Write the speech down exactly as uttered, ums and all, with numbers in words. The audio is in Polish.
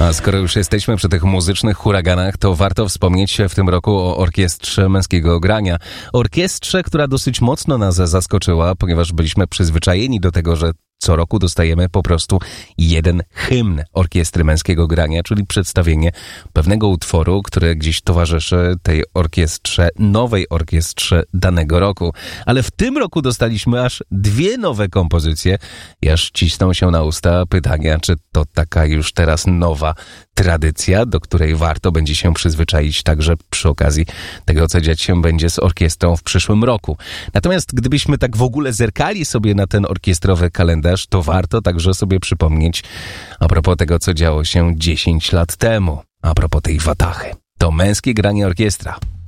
A skoro już jesteśmy przy tych muzycznych huraganach, to warto wspomnieć w tym roku o Orkiestrze Męskiego Grania. Orkiestrze, która dosyć mocno nas zaskoczyła, ponieważ byliśmy przyzwyczajeni do tego, że co roku dostajemy po prostu jeden hymn Orkiestry Męskiego Grania, czyli przedstawienie pewnego utworu, który gdzieś towarzyszy tej orkiestrze, nowej orkiestrze danego roku. Ale w tym roku dostaliśmy aż dwie nowe kompozycje i aż cisną się na usta pytania, czy to taka już teraz nowa tradycja, do której warto będzie się przyzwyczaić także przy okazji tego, co dziać się będzie z orkiestrą w przyszłym roku. Natomiast gdybyśmy tak w ogóle zerkali sobie na ten orkiestrowy kalendarz, to warto także sobie przypomnieć a propos tego, co działo się dziesięć lat temu, a propos tej watachy. To Męskie Granie Orkiestra.